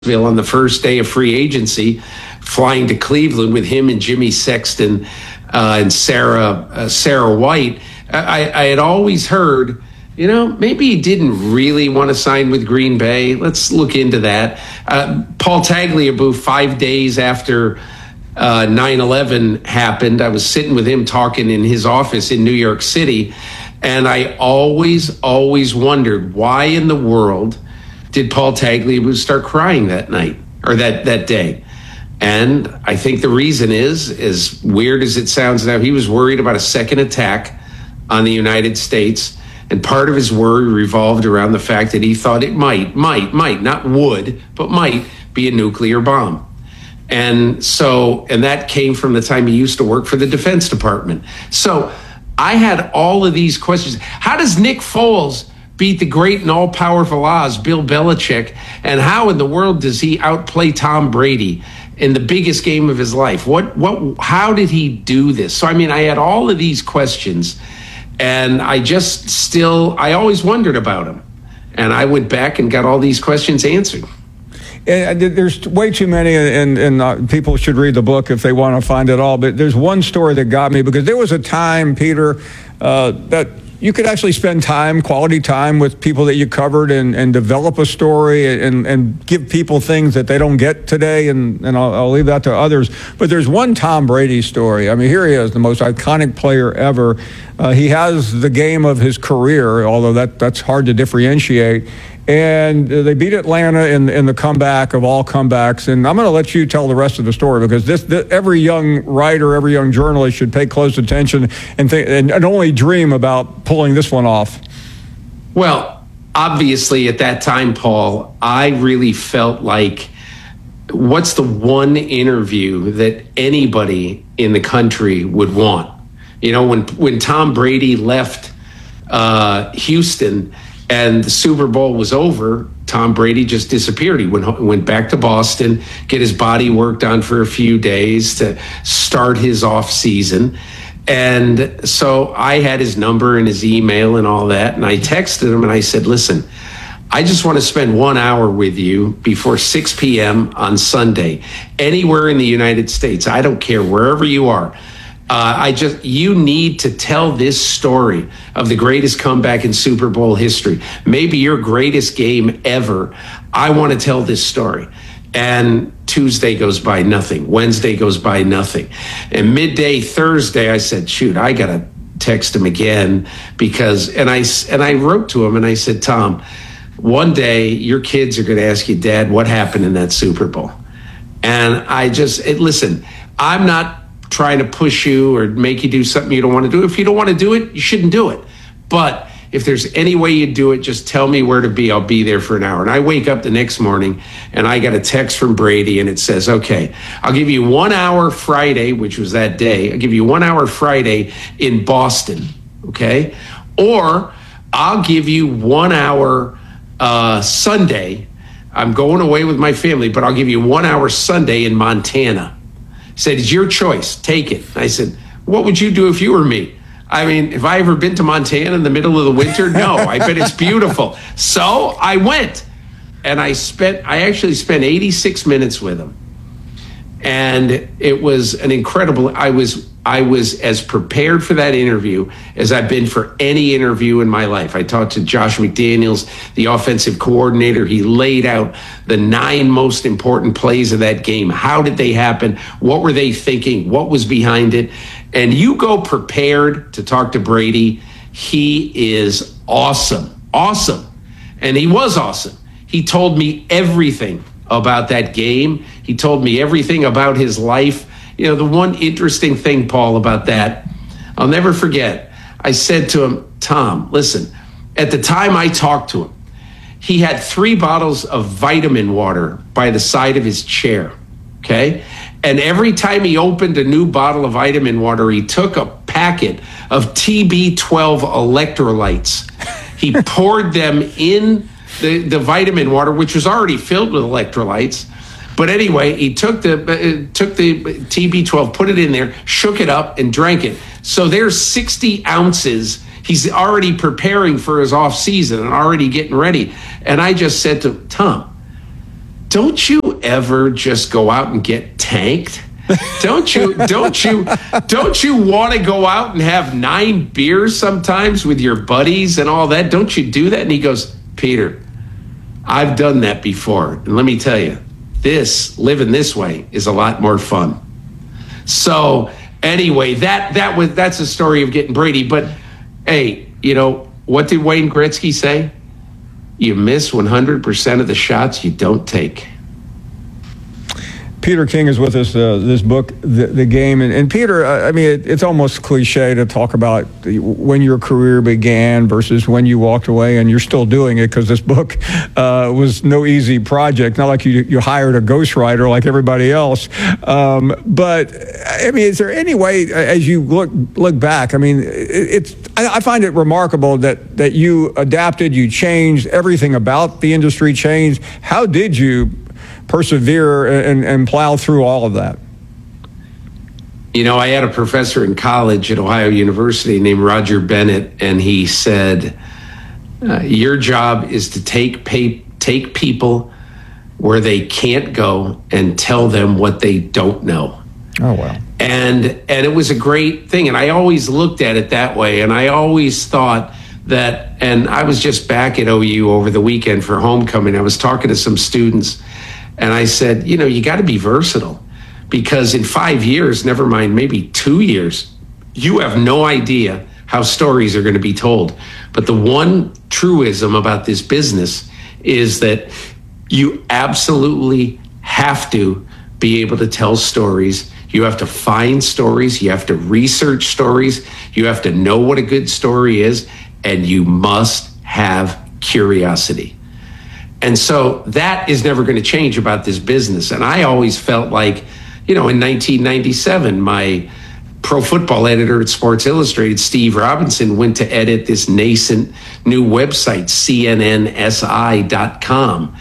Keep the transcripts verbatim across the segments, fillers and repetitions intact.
on the first day of free agency, flying to Cleveland with him and Jimmy Sexton uh, and Sarah uh, Sarah White. I, I had always heard, you know, maybe he didn't really want to sign with Green Bay. Let's look into that. Uh, Paul Tagliabue, five days after uh, nine eleven happened, I was sitting with him talking in his office in New York City, and I always, always wondered, why in the world did Paul Tagliabue start crying that night or that, that day? And I think the reason is, as weird as it sounds now, he was worried about a second attack on the United States. And part of his worry revolved around the fact that he thought it might, might, might, not would, but might be a nuclear bomb. And so, and that came from the time he used to work for the Defense Department. So I had all of these questions. How does Nick Foles beat the great and all-powerful Oz, Bill Belichick, and how in the world does he outplay Tom Brady in the biggest game of his life? What, what, how did he do this? So, I mean, I had all of these questions, and I just still, I always wondered about him. And I went back and got all these questions answered. And there's way too many, and, and uh, people should read the book if they want to find it all. But there's one story that got me, because there was a time, Peter, uh, that you could actually spend time, quality time with people that you covered and, and develop a story and, and give people things that they don't get today. And, and I'll, I'll leave that to others. But there's one Tom Brady story. I mean, here he is, the most iconic player ever. Uh, he has the game of his career, although that, that's hard to differentiate. And they beat Atlanta in, in the comeback of all comebacks. And I'm going to let you tell the rest of the story, because this, this every young writer, every young journalist should pay close attention and, think, and, and only dream about pulling this one off. Well, obviously at that time, Paul, I really felt like, what's the one interview that anybody in the country would want? You know, when, when Tom Brady left uh, Houston and the Super Bowl was over, Tom Brady just disappeared. He went went back to Boston, get his body worked on for a few days to start his off season. And so I had his number and his email and all that. And I texted him and I said, listen, I just want to spend one hour with you before six p.m. on Sunday, anywhere in the United States. I don't care, wherever you are. Uh, I just, you need to tell this story of the greatest comeback in Super Bowl history, maybe your greatest game ever. I want to tell this story. And Tuesday goes by, nothing. Wednesday goes by, nothing. And midday Thursday, I said, shoot, I got to text him again, because, and I, and I wrote to him and I said, Tom, one day your kids are going to ask you, Dad, what happened in that Super Bowl? And I just, it, listen, I'm not trying to push you or make you do something you don't want to do. If you don't want to do it, you shouldn't do it. But if there's any way you do it, just tell me where to be. I'll be there for an hour. And I wake up the next morning and I got a text from Brady and it says, okay, I'll give you one hour Friday, which was that day. I'll give you one hour Friday in Boston. Okay. Or I'll give you one hour uh, Sunday. I'm going away with my family, but I'll give you one hour Sunday in Montana. Said, it's your choice. Take it. I said, what would you do if you were me? I mean, have I ever been to Montana in the middle of the winter? No, I bet it's beautiful. So I went and I spent, I actually spent eighty-six minutes with him. And it was an incredible, I was, I was as prepared for that interview as I've been for any interview in my life. I talked to Josh McDaniels, the offensive coordinator. He laid out the nine most important plays of that game. How did they happen? What were they thinking? What was behind it? And you go prepared to talk to Brady. He is awesome, awesome. And he was awesome. He told me everything about that game. He told me everything about his life. You know, the one interesting thing, Paul, about that, I'll never forget. I said to him, Tom, listen, at the time I talked to him, he had three bottles of vitamin water by the side of his chair, okay? And every time he opened a new bottle of vitamin water, he took a packet of T B twelve electrolytes. He poured them in the, the vitamin water, which was already filled with electrolytes. But anyway, he took the uh, took the T B twelve, put it in there, shook it up, and drank it. So there's sixty ounces. He's already preparing for his off season and already getting ready. And I just said to Tom, don't you ever just go out and get tanked? Don't you, don't you, don't you want to go out and have nine beers sometimes with your buddies and all that? Don't you do that? And he goes, Peter, I've done that before. And let me tell you, this, living this way is a lot more fun. So anyway, that, that was, that's a story of getting Brady. But hey, you know, what did Wayne Gretzky say? You miss one hundred percent of the shots you don't take. Peter King is with us, uh, this book, The, the Game. And, and Peter, uh, I mean, it, it's almost cliche to talk about when your career began versus when you walked away, and you're still doing it because this book uh, was no easy project. Not like you, you hired a ghostwriter like everybody else. Um, but, I mean, is there any way, as you look look back, I mean, it, it's I, I find it remarkable that, that you adapted, you changed, everything about the industry changed. How did you persevere and, and plow through all of that? You know, I had a professor in college at Ohio University named Roger Bennett, and he said, uh, your job is to take pay, take people where they can't go and tell them what they don't know. Oh, wow. And, and it was a great thing. And I always looked at it that way. And I always thought that, and I was just back at O U over the weekend for homecoming. I was talking to some students, and I said, you know, you got to be versatile, because in five years, never mind, maybe two years, you have no idea how stories are going to be told. But the one truism about this business is that you absolutely have to be able to tell stories. You have to find stories. You have to research stories. You have to know what a good story is, and you must have curiosity. And so that is never going to change about this business. And I always felt like, you know, in nineteen ninety-seven, my pro football editor at Sports Illustrated, Steve Robinson, went to edit this nascent new website, C N N S I dot com.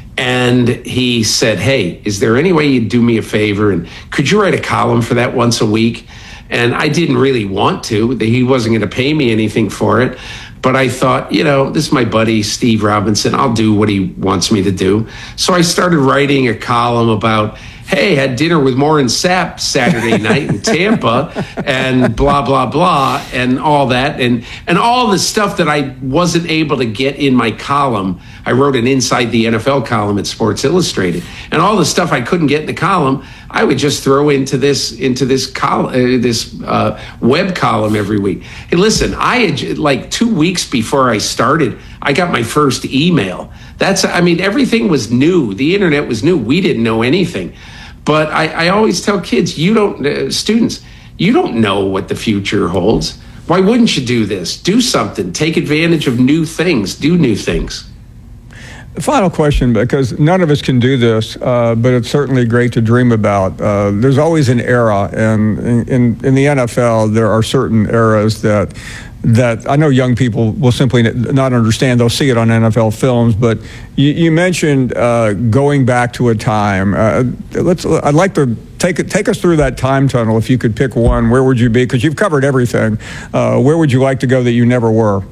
And he said, hey, is there any way you'd do me a favor? And could you write a column for that once a week? And I didn't really want to. He wasn't going to pay me anything for it. But I thought, you know, this is my buddy, Steve Robinson. I'll do what he wants me to do. So I started writing a column about, hey, had dinner with Warren Sapp Saturday night in Tampa, and blah, blah, blah, and all that. And, and all the stuff that I wasn't able to get in my column, I wrote an Inside the N F L column at Sports Illustrated. And all the stuff I couldn't get in the column, I would just throw into this into this col- uh, this uh, web column every week. Hey, listen, I had, like two weeks before I started, I got my first email. That's, I mean, everything was new. The internet was new. We didn't know anything. But I, I always tell kids, you don't, uh, students, you don't know what the future holds. Why wouldn't you do this? Do something. Take advantage of new things. Do new things. Final question, because none of us can do this, uh, but it's certainly great to dream about. Uh, there's always an era, and in, in, in the N F L, there are certain eras that that I know young people will simply not understand. They'll see it on N F L films, but you, you mentioned uh, going back to a time. Uh, let's. I'd like to take it, take us through that time tunnel. If you could pick one, where would you be? Because you've covered everything. Uh, where would you like to go that you never were?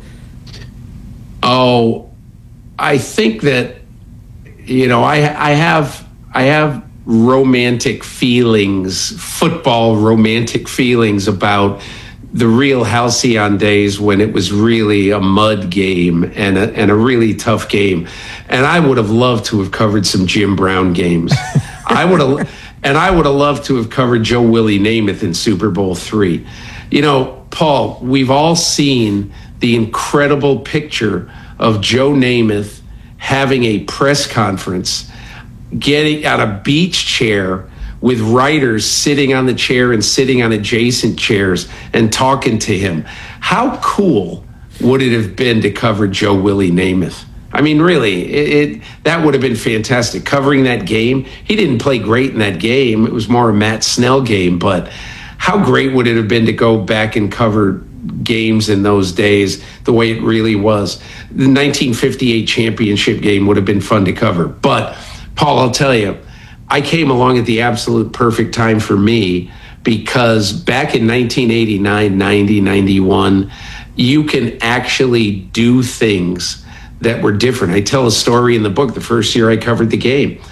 Oh. I think that, you know, I I have I have romantic feelings, football romantic feelings about the real halcyon days when it was really a mud game and a, and a really tough game. And I would have loved to have covered some Jim Brown games. I would have, and I would have loved to have covered Joe Willie Namath in Super Bowl three. You know, Paul, we've all seen the incredible picture of Joe Namath having a press conference, getting on a beach chair with writers sitting on the chair and sitting on adjacent chairs and talking to him. How cool would it have been to cover Joe Willie Namath? I mean, really, it, it that would have been fantastic. Covering that game, he didn't play great in that game. It was more a Matt Snell game, but how great would it have been to go back and cover games in those days the way it really was? The nineteen fifty-eight championship game would have been fun to cover. But Paul, I'll tell you, I came along at the absolute perfect time for me, because back in nineteen eighty-nine, ninety, ninety-one, you can actually do things that were different. I tell a story in the book the first year I covered the game.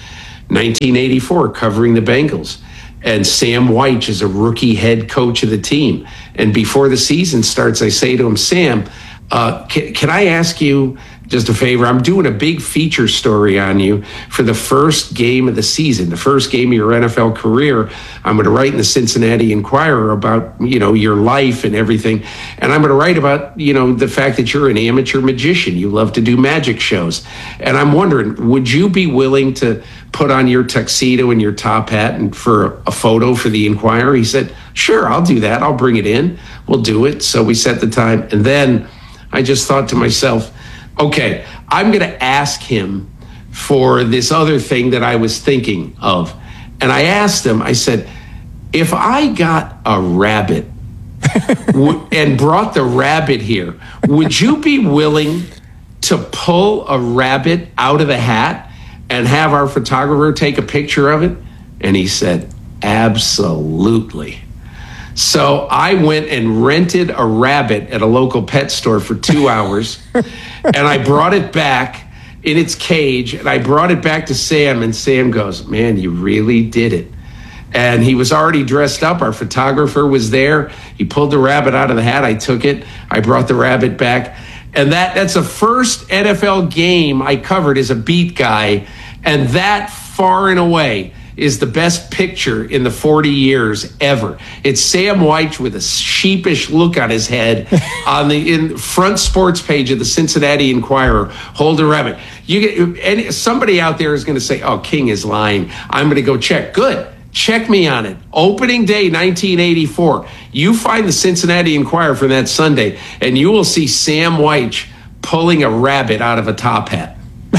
nineteen eighty-four, covering the Bengals. And Sam Wyche is a rookie head coach of the team. And before the season starts, I say to him, Sam, uh, can, can I ask you just a favor? I'm doing a big feature story on you for the first game of the season, the first game of your N F L career. I'm going to write in the Cincinnati Enquirer about, you know, your life and everything. And I'm going to write about, you know, the fact that you're an amateur magician. You love to do magic shows. And I'm wondering, would you be willing to put on your tuxedo and your top hat and for a photo for the Enquirer? He said, sure, I'll do that. I'll bring it in. We'll do it. So we set the time. And then I just thought to myself, okay, I'm going to ask him for this other thing that I was thinking of. And I asked him, I said, if I got a rabbit w- and brought the rabbit here, would you be willing to pull a rabbit out of the hat and have our photographer take a picture of it? And he said, absolutely. So I went and rented a rabbit at a local pet store for two hours, and I brought it back in its cage, and I brought it back to Sam, and Sam goes, man, you really did it. And he was already dressed up. Our photographer was there. He pulled the rabbit out of the hat. I took it. I brought the rabbit back. And that that's the first N F L game I covered as a beat guy, and that far and away is the best picture in the forty years ever. It's Sam Wyche with a sheepish look on his head on the in front sports page of the Cincinnati Enquirer, holding a rabbit. You get, and somebody out there is going to say, oh, King is lying. I'm going to go check. Good. Check me on it. Opening day nineteen eighty-four. You find the Cincinnati Enquirer from that Sunday, and you will see Sam Wyche pulling a rabbit out of a top hat.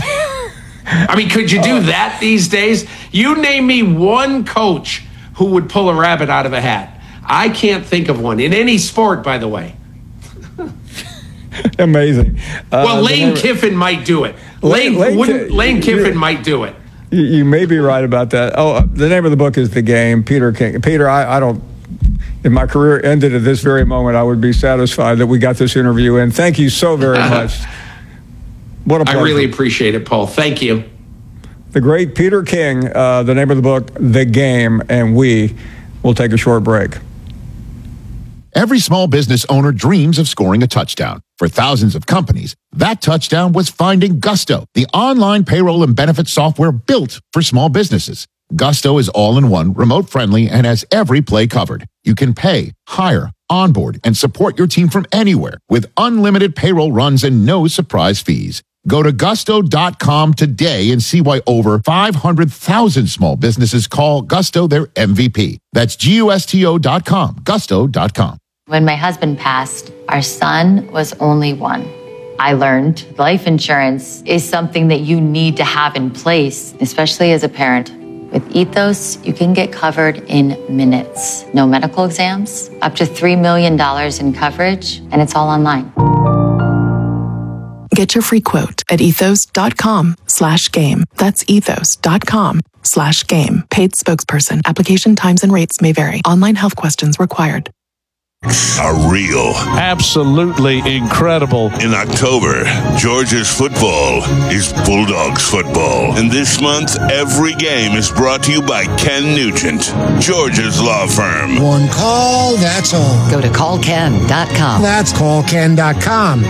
I mean, could you do that these days? You name me one coach who would pull a rabbit out of a hat. I can't think of one in any sport, by the way. Amazing. Uh, well, Lane Kiffin might do it. Lane, Lane, wouldn't, Lane Kiffin might do it. You, you may be right about that. Oh, uh, the name of the book is The Game. Peter King. Peter, I, I don't. If my career ended at this very moment, I would be satisfied that we got this interview in. Thank you so very much. What a pleasure. I really appreciate it, Paul. Thank you. The great Peter King, uh, the name of the book, The Game, and we will take a short break. Every small business owner dreams of scoring a touchdown. For thousands of companies, that touchdown was finding Gusto, the online payroll and benefits software built for small businesses. Gusto is all-in-one, remote-friendly, and has every play covered. You can pay, hire, onboard, and support your team from anywhere with unlimited payroll runs and no surprise fees. Go to gusto dot com today and see why over five hundred thousand small businesses call Gusto their M V P. That's G U S T O dot com, gusto dot com. When my husband passed, our son was only one. I learned life insurance is something that you need to have in place, especially as a parent. With Ethos, you can get covered in minutes. No medical exams, up to three million dollars in coverage, and it's all online. Get your free quote at ethos dot com slash game. That's ethos dot com slash game. Paid spokesperson. Application times and rates may vary. Online health questions required. Are real. Absolutely incredible. In October, Georgia's football is Bulldogs football. And this month, every game is brought to you by Ken Nugent, Georgia's law firm. One call, that's all. Go to call ken dot com. That's call ken dot com.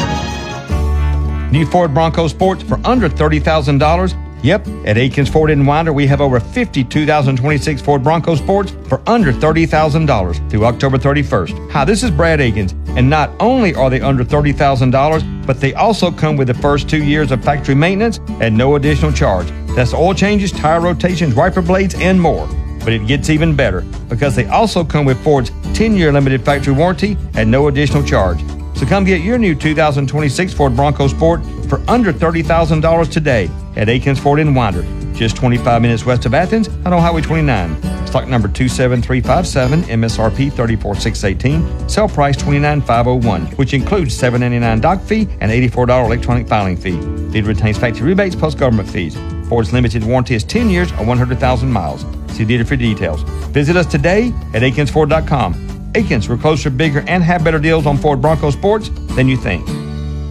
New Ford Bronco Sports for under thirty thousand dollars. Yep, at Aikens Ford in Winder, we have over fifty-two thousand twenty-six Ford Bronco Sports for under thirty thousand dollars through October thirty-first. Hi, this is Brad Aikens, and not only are they under thirty thousand dollars, but they also come with the first two years of factory maintenance at no additional charge. That's oil changes, tire rotations, wiper blades, and more. But it gets even better because they also come with Ford's ten-year limited factory warranty at no additional charge. So come get your new two thousand twenty-six Ford Bronco Sport for under thirty thousand dollars today at Aikens Ford in Winder, just twenty-five minutes west of Athens on Highway twenty-nine. Stock number two seven three five seven, M S R P thirty-four thousand six hundred eighteen, sell price twenty-nine thousand five hundred one, which includes seven hundred ninety-nine dollars dock fee and eighty-four dollars electronic filing fee. Dealer retains factory rebates plus government fees. Ford's limited warranty is ten years or one hundred thousand miles. See dealer for details. Visit us today at Aikens Ford dot com. Aikens, we're closer, bigger, and have better deals on Ford Bronco Sports than you think.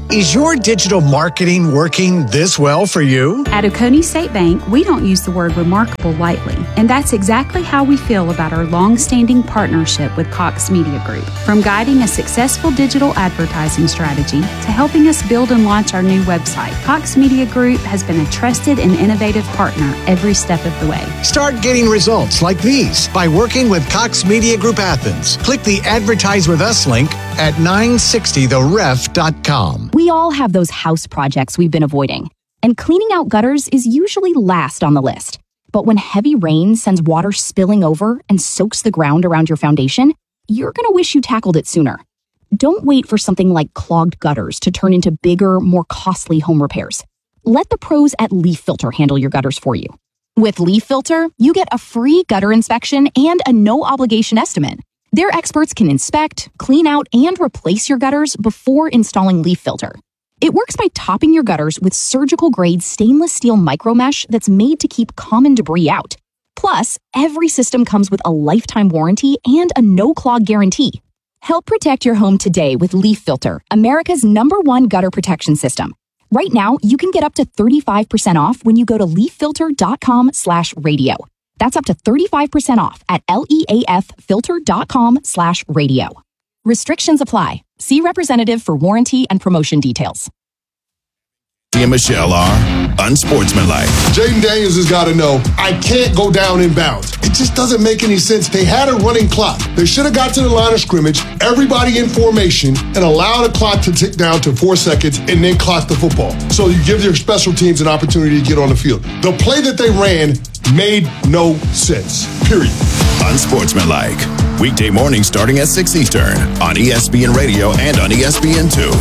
Is your digital marketing working this well for you? At Oconee State Bank, we don't use the word remarkable lightly, and that's exactly how we feel about our long-standing partnership with Cox Media Group. From guiding a successful digital advertising strategy to helping us build and launch our new website, Cox Media Group has been a trusted and innovative partner every step of the way. Start getting results like these by working with Cox Media Group Athens. Click the Advertise With Us link at nine sixty the ref dot com. We all have those house projects we've been avoiding, and cleaning out gutters is usually last on the list. But when heavy rain sends water spilling over and soaks the ground around your foundation, you're going to wish you tackled it sooner. Don't wait for something like clogged gutters to turn into bigger, more costly home repairs. Let the pros at Leaf Filter handle your gutters for you. With Leaf Filter, you get a free gutter inspection and a no-obligation estimate. Their experts can inspect, clean out, and replace your gutters before installing Leaf Filter. It works by topping your gutters with surgical-grade stainless steel micromesh that's made to keep common debris out. Plus, every system comes with a lifetime warranty and a no-clog guarantee. Help protect your home today with Leaf Filter, America's number one gutter protection system. Right now, you can get up to thirty-five percent off when you go to leaffilter.com slash radio. That's up to thirty-five percent off at leaffilter.com slash radio. Restrictions apply. See representative for warranty and promotion details. And Michelle are unsportsmanlike. Jaden Daniels has got to know, I can't go down in bounds. It just doesn't make any sense. They had a running clock. They should have got to the line of scrimmage, everybody in formation, and allow the clock to tick down to four seconds and then clock the football. So you give your special teams an opportunity to get on the field. The play that they ran made no sense, period. Unsportsmanlike. Weekday mornings starting at six Eastern on E S P N Radio and on E S P N two.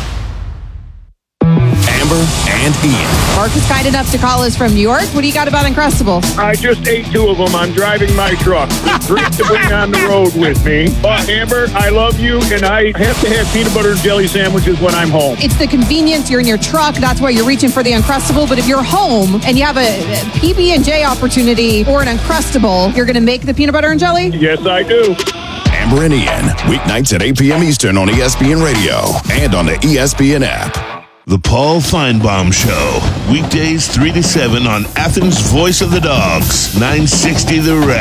Amber and Ian. Mark is kind enough to call us from New York. What do you got about Uncrustables? I just ate two of them. I'm driving my truck. Great to bring on the road with me. But Amber, I love you, and I have to have peanut butter and jelly sandwiches when I'm home. It's the convenience. You're in your truck. That's why you're reaching for the Uncrustable. But if you're home and you have a P B and J opportunity or an Uncrustable, you're going to make the peanut butter and jelly? Yes, I do. Amber and Ian, weeknights at eight p.m. Eastern on E S P N Radio and on the E S P N app. The Paul Feinbaum Show, weekdays three to seven on Athens' Voice of the Dogs, nine sixty The Ref.